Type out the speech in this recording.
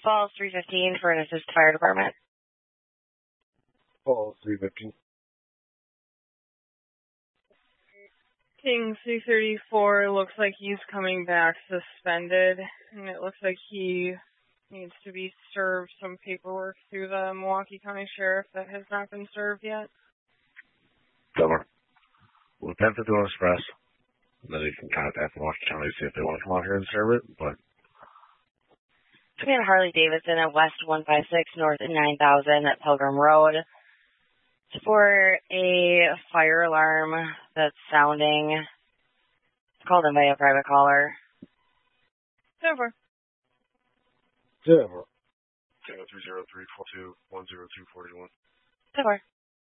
Falls 315 for an assist fire department. Falls 315. King 334 looks like he's coming back suspended, and it looks like he needs to be served some paperwork through the Milwaukee County Sheriff that has not been served yet. Silver. We'll 1051 Express. And then you can contact Milwaukee County to see if they want to come out here and serve it, but... Command Harley Davidson at West 156 North 9000 at Pilgrim Road. It's for a fire alarm that's sounding. It's called in by a private caller. Silver. Silver. 030342 10241. Silver.